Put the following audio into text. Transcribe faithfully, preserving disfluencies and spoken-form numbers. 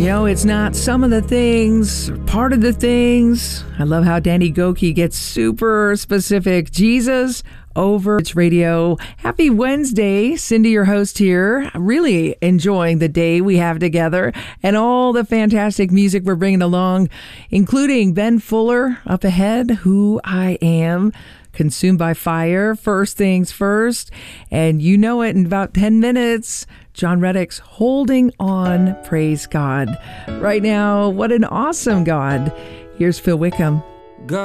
You know, it's not some of the things, part of the things. I love how Danny Gokey gets super specific. Jesus over its radio. Happy Wednesday. Cindy, your host here. Really enjoying the day we have together and all the fantastic music we're bringing along, including Ben Fuller up ahead, Who I Am, Consumed by Fire, First Things First. And you know it, in about ten minutes, John Reddick's Holding On. Praise God. Right now, what an awesome God. Here's Phil Wickham.